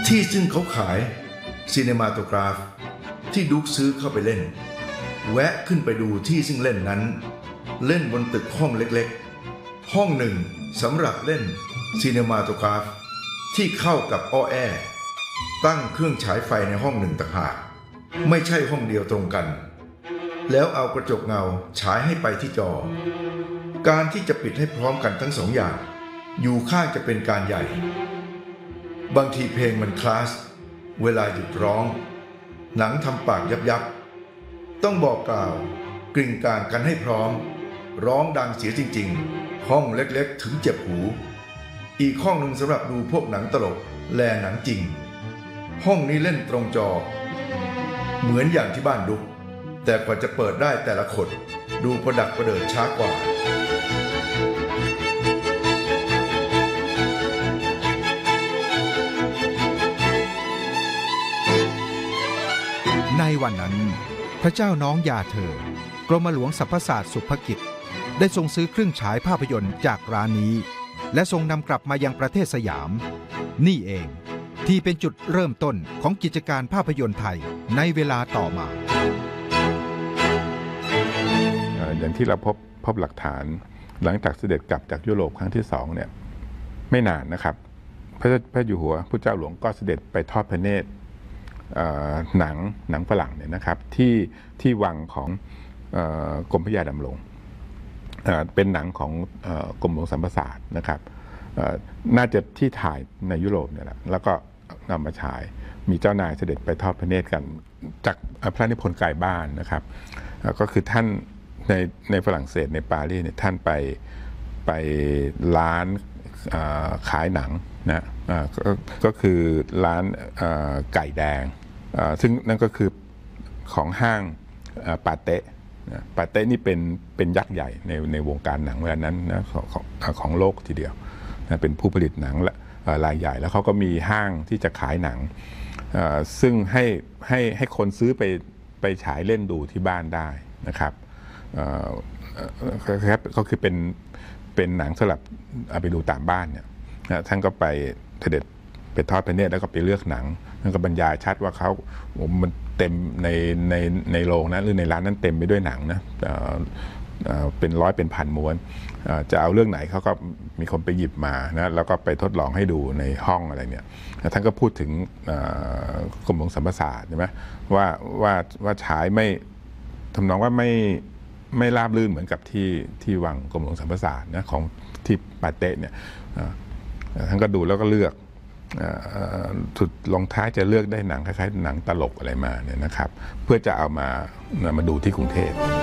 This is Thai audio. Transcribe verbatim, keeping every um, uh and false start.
ที่ซึ่งเขาขายซีเนมาโตกราฟที่ดุ๊กซื้อเข้าไปเล่นแวะขึ้นไปดูที่ซึ่งเล่นนั้นเล่นบนตึกห้องเล็กๆห้องหนึ่งสำหรับเล่นซีเนมาโตกราฟที่เข้ากับอ้อแอตั้งเครื่องฉายไฟในห้องหนึ่งต่างหากไม่ใช่ห้องเดียวตรงกันแล้วเอากระจกเงาฉายให้ไปที่จอการที่จะปิดให้พร้อมกันทั้งสองอย่างอยู่ข้างจะเป็นการใหญ่บางทีเพลงมันคลาสเวลาหยุดร้องหนังทำปากยับยับต้องบอกกล่าวกริ่งกลางกันให้พร้อมร้องดังเสียจริงๆห้องเล็กๆถึงเจ็บหูอีกห้องหนึ่งสำหรับดูพวกหนังตลกแลหนังจริงห้องนี้เล่นตรงจอเหมือนอย่างที่บ้านดุ๊กแต่กว่าจะเปิดได้แต่ละคนดูประดักประเดิดช้ากว่าในวันนั้นพระเจ้าน้องยาเธอกรมหลวงสรรพศาสตร์สุภกิจได้ทรงซื้อเครื่องฉายภาพยนตร์จากร้านนี้และทรงนำกลับมายังประเทศสยามนี่เองที่เป็นจุดเริ่มต้นของกิจการภาพยนตร์ไทยในเวลาต่อมาอย่างที่เราพบพบหลักฐานหลังจากเสด็จกลับจากยุโรปครั้งที่สองเนี่ยไม่นานนะครับพระพระอยู่หัวพระเจ้าหลวงก็เสด็จไปทอดพระเนตรหนังหนังฝรั่งเนี่ยนะครับที่ที่วังของกรมพระยาดำรงเป็นหนังของกรมหลวงสรรพศาสตร์นะครับน่าจะที่ถ่ายในยุโรปเนี่ยแหละแล้วก็นำมาฉายมีเจ้านายเสด็จไปทอดพระเนตรกันจากพระนิพนธ์ไกลบ้านนะครับก็คือท่านในในฝรั่งเศสในปารีสเนี่ยท่านไปไปร้านขายหนังนะก็ก็คือร้านไก่แดงซึ่งนั่นก็คือของห้างปาเต้ปาเต้นี่เป็นเป็นยักษ์ใหญ่ในในวงการหนังเวลานั้นนะของของโลกทีเดียวนะเป็นผู้ผลิตหนังรายใหญ่แล้วเขาก็มีห้างที่จะขายหนังซึ่งให้ให้ให้คนซื้อไปไปฉายเล่นดูที่บ้านได้นะครับก็คือเป็นเป็นหนังสำหรับเอาไปดูตามบ้านเนี่ยท่านก็ไปเสด็จไปทอดพระเนตรแล้วก็ไปเลือกหนังท่านก็บรรยายชัดว่าเขามันเต็มในในในโรงนะหรือในร้านนั้นเต็มไปด้วยหนังนะเป็นร้อยเป็นพันม้วนจะเอาเรื่องไหนเขาก็มีคนไปหยิบมานะแล้วก็ไปทดลองให้ดูในห้องอะไรเนี่ยท่านก็พูดถึงกรมหลวงสรรพศาสตร์ใช่ไหมว่าว่าว่าฉายไม่ทำนองว่าไม่ไม่ราบรื่นเหมือนกับที่ที่วังกรมหลวงสรรพศาสตร์นะของที่ปาเต้เนี่ยท่านก็ดูแล้วก็เลือกสุดลงท้ายจะเลือกได้หนังคล้ายๆหนังตลกอะไรมาเนี่ยนะครับเพื่อจะเอามามาดูที่กรุงเทพ